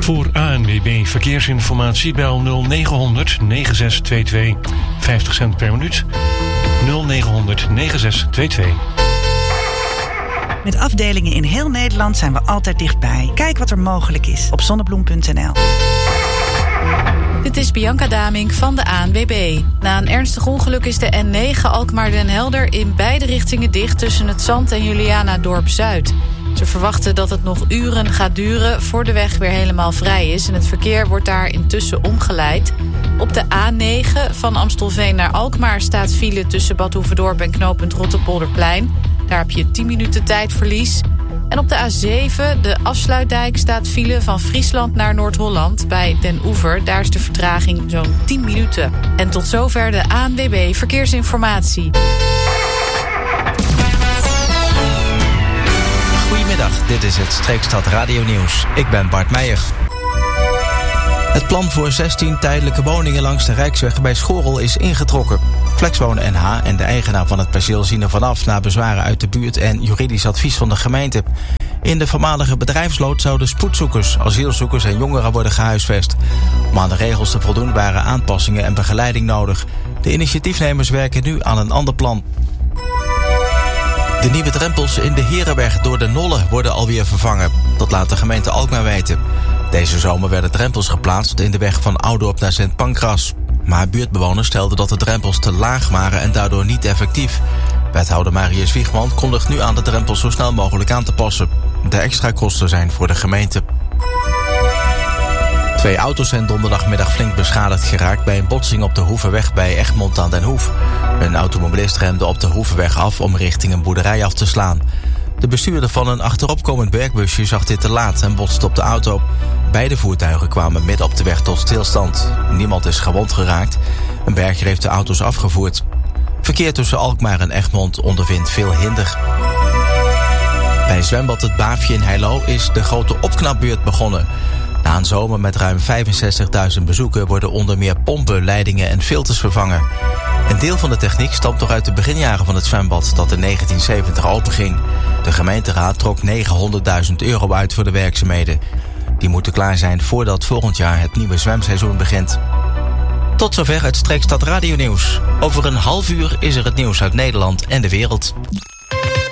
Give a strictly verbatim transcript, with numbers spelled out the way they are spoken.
Voor A N W B Verkeersinformatie bel nul negen honderd negen zes twee twee. vijftig cent per minuut. nul negen honderd negen zes twee twee. Met afdelingen in heel Nederland zijn we altijd dichtbij. Kijk wat er mogelijk is op zonnebloem punt n l. Dit is Bianca Damink van de A N W B. Na een ernstig ongeluk is de N negen Alkmaar-Den Helder in beide richtingen dicht tussen het Zand en Juliana-dorp-Zuid. Ze verwachten dat het nog uren gaat duren voor de weg weer helemaal vrij is. En het verkeer wordt daar intussen omgeleid. Op de A negen van Amstelveen naar Alkmaar staat file tussen Bad Hoeverdorp en knooppunt Rotterpolderplein. Daar heb je tien minuten tijdverlies. En op de A zeven, de afsluitdijk, staat file van Friesland naar Noord-Holland bij Den Oever. Daar is de vertraging zo'n tien minuten. En tot zover de A N W B Verkeersinformatie. Goedemiddag, dit is het Streekstad Radio Nieuws. Ik ben Bart Meijer. Het plan voor zestien tijdelijke woningen langs de Rijksweg bij Schorrel is ingetrokken. Flexwonen N H en de eigenaar van het perceel zien er vanaf na bezwaren uit de buurt en juridisch advies van de gemeente. In de voormalige bedrijfsloot zouden spoedzoekers, asielzoekers en jongeren worden gehuisvest. Om aan de regels te voldoen waren aanpassingen en begeleiding nodig. De initiatiefnemers werken nu aan een ander plan. De nieuwe drempels in de Herenweg door de Nolle worden alweer vervangen. Dat laat de gemeente Alkmaar weten. Deze zomer werden drempels geplaatst in de weg van Oudorp naar Sint Pancras. Maar buurtbewoners stelden dat de drempels te laag waren en daardoor niet effectief. Wethouder Marius Wiegman kondigt nu aan de drempels zo snel mogelijk aan te passen. De extra kosten zijn voor de gemeente. Twee auto's zijn donderdagmiddag flink beschadigd geraakt bij een botsing op de Hoevenweg bij Egmond aan den Hoef. Een automobilist remde op de Hoevenweg af om richting een boerderij af te slaan. De bestuurder van een achteropkomend werkbusje zag dit te laat en botste op de auto. Beide voertuigen kwamen midden op de weg tot stilstand. Niemand is gewond geraakt. Een berger heeft de auto's afgevoerd. Verkeer tussen Alkmaar en Egmond ondervindt veel hinder. Bij zwembad Het Baafje in Heilo is de grote opknapbeurt begonnen. Na een zomer met ruim vijfenzestigduizend bezoeken worden onder meer pompen, leidingen en filters vervangen. Een deel van de techniek stamt nog uit de beginjaren van het zwembad dat in negentien zeventig openging. De gemeenteraad trok negenhonderdduizend euro uit voor de werkzaamheden. Die moeten klaar zijn voordat volgend jaar het nieuwe zwemseizoen begint. Tot zover het Streekstad Radio Nieuws. Over een half uur is er het nieuws uit Nederland en de wereld.